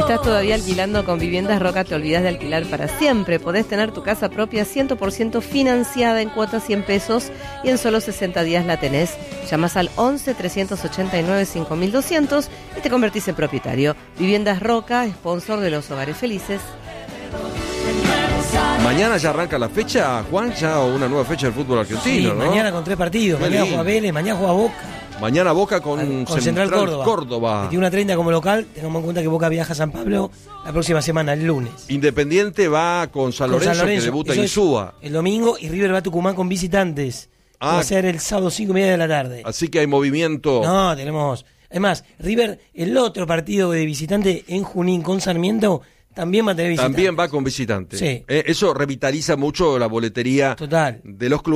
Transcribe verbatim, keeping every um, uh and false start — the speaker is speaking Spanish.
estás todavía alquilando con Viviendas Roca, te olvidas de alquilar para siempre. Podés tener tu casa propia cien por ciento financiada en cuotas cien pesos y en solo sesenta días la tenés. Llamás al once, trescientos ochenta y nueve, cinco mil doscientos y te convertís en propietario. Viviendas Roca, sponsor de los hogares felices. Mañana ya arranca la fecha, Juan, ya una nueva fecha del fútbol argentino, sí, ¿no? Mañana con tres partidos. Qué mañana lindo. juega Vélez, mañana juega Boca. Mañana Boca con, con Central, Central Córdoba. Córdoba. veintiuno a treinta como local. Tengamos en cuenta que Boca viaja a San Pablo la próxima semana, el lunes. Independiente va con San Con Lorenzo, San Lorenzo, que debuta eso en es Insúa. El domingo, y River va a Tucumán con visitantes. Ah. Va a ser el sábado cinco y media de la tarde. Así que hay movimiento. No, tenemos... Además, River, el otro partido de visitante en Junín con Sarmiento, también va a tener visitantes. También va con visitante. Sí. Eh, eso revitaliza mucho la boletería Total. de los clubes.